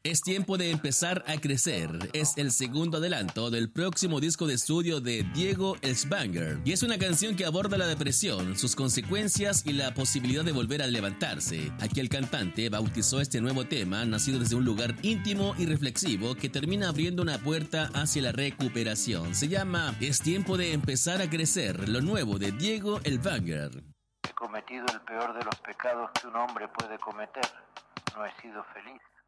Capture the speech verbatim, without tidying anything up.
Es tiempo de empezar a crecer. Es el segundo adelanto del próximo disco de estudio de Diego Elsbanger. Y es una canción que aborda la depresión, sus consecuencias y la posibilidad de volver a levantarse. Aquí el cantante bautizó este nuevo tema, nacido desde un lugar íntimo y reflexivo, que termina abriendo una puerta hacia la recuperación. Se llama Es tiempo de empezar a crecer, lo nuevo de Diego Elsbanger. He cometido el peor de los pecados que un hombre puede cometer. No he sido feliz.